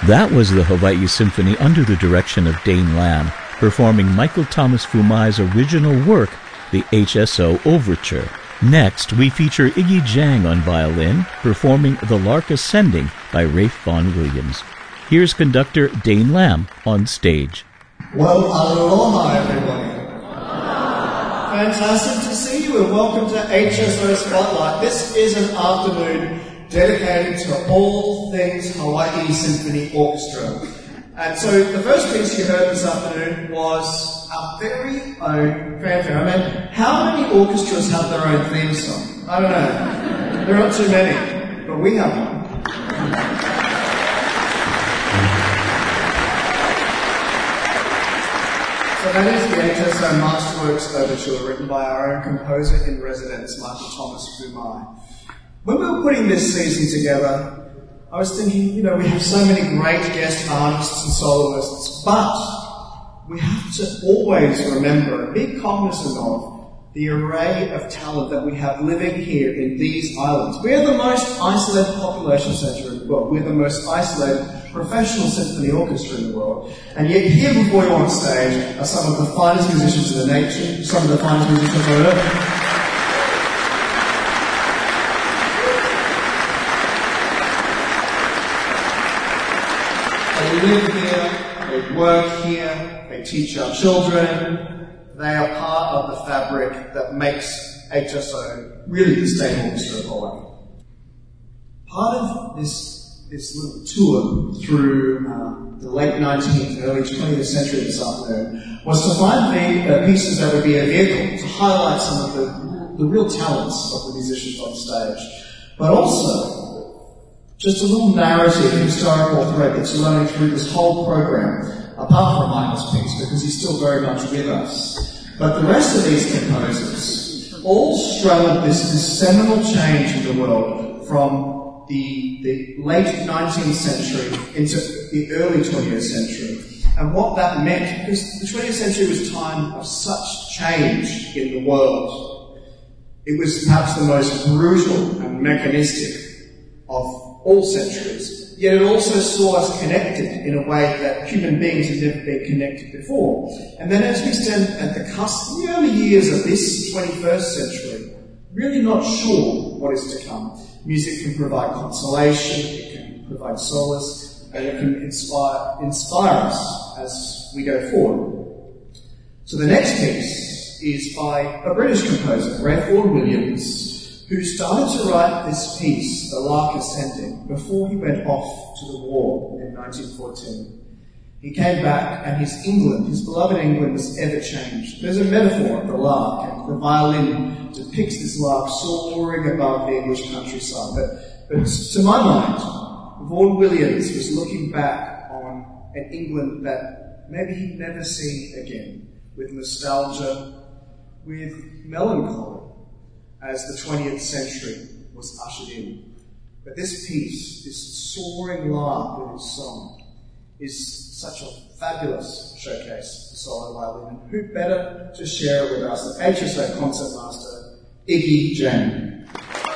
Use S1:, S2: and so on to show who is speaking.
S1: That was the Hawaii Symphony under the direction of Dane Lamb, performing Michael Thomas Fumai's original work, the HSO Overture. Next, we feature Iggy Jang on violin, performing The Lark Ascending by Ralph Vaughan Williams. Here's conductor Dane Lamb on stage.
S2: Well, aloha, everybody. Fantastic to see you, and welcome to HSO Spotlight. This is an afternoon dedicated to all things Hawaii Symphony Orchestra. And so the first piece you heard this afternoon was our very own fanfare. I mean, how many orchestras have their own theme song? I don't know. There aren't too many, but we have one. So that is the HSO Masterworks Overture, written by our own composer-in-residence, Michael Thomas Fumai. When we were putting this season together, I was thinking, we have so many great guest artists and soloists, but we have to always remember and be cognizant of the array of talent that we have living here in these islands. We are the most isolated population centre in the world. We're the most isolated professional symphony orchestra in the world. And yet here before you on stage are some of the finest musicians in the nation, some of the finest musicians on earth. They live here, they work here, they teach our children. They are part of the fabric that makes HSO really the state orchestra of Hawaii. Part of this little tour through the late 19th, early 20th century this afternoon was to find the pieces that would be a vehicle to highlight some of the real talents of the musicians on stage, but also just a little narrative, historical thread that's running through this whole program, apart from Michael's piece, because he's still very much with us. But the rest of these composers all straddled this seminal change in the world from the late 19th century into the early 20th century. And what that meant, because the 20th century was a time of such change in the world. It was perhaps the most brutal and mechanistic of all centuries, yet it also saw us connected in a way that human beings had never been connected before. And then as we stand at the cusp, in the early years of this 21st century, really not sure what is to come. Music can provide consolation, it can provide solace, and it can inspire us as we go forward. So the next piece is by a British composer, Ralph Vaughan Williams, who started to write this piece, The Lark Ascending, before he went off to the war in 1914. He came back and his England, his beloved England, was ever changed. There's a metaphor of the lark, and the violin depicts this lark soaring above the English countryside. But to my mind, Vaughan Williams was looking back on an England that maybe he'd never see again, with nostalgia, with melancholy, as the 20th century was ushered in. But this piece, this soaring lark with his song, is such a fabulous showcase for solo violin. And who better to share it with us than HSO concertmaster Iggy Jang.